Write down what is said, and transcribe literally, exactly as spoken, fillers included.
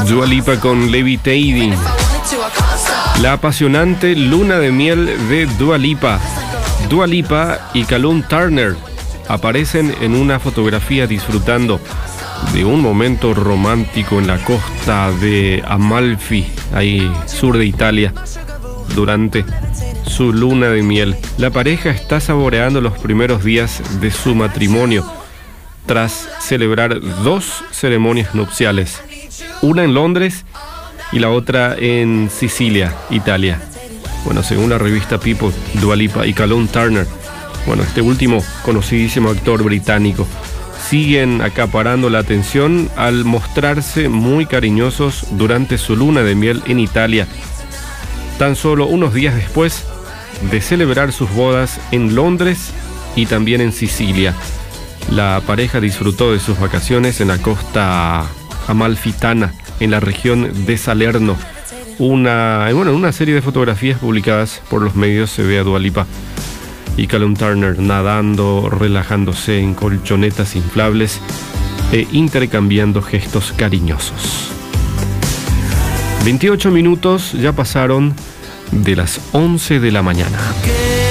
Dua Lipa con Levitating. La apasionante luna de miel de Dua Lipa. Dua Lipa y Callum Turner aparecen en una fotografía disfrutando de un momento romántico en la costa de Amalfi, ahí sur de Italia, durante su luna de miel. La pareja está saboreando los primeros días de su matrimonio tras celebrar dos ceremonias nupciales, una en Londres y la otra en Sicilia, Italia. Bueno, según la revista People, Dua Lipa y Callum Turner, bueno, este último conocidísimo actor británico, siguen acaparando la atención al mostrarse muy cariñosos durante su luna de miel en Italia, tan solo unos días después de celebrar sus bodas en Londres y también en Sicilia. La pareja disfrutó de sus vacaciones en la costa amalfitana, en la región de Salerno. Una, bueno, una serie de fotografías publicadas por los medios se ve a Dua Lipa y Callum Turner nadando, relajándose en colchonetas inflables e intercambiando gestos cariñosos. veintiocho minutos ya pasaron de las once de la mañana.